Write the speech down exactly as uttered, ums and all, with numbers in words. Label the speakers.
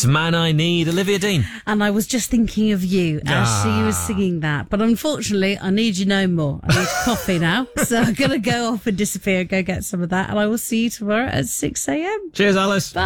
Speaker 1: It's Man I Need, Olivia Dean.
Speaker 2: And I was just thinking of you as
Speaker 1: Ah.
Speaker 2: she was singing that. But unfortunately, I need you no more. I need coffee now. So I'm going to go off and disappear and go get some of that. And I will see you tomorrow at six a.m.
Speaker 1: Cheers, Alice.
Speaker 2: Bye.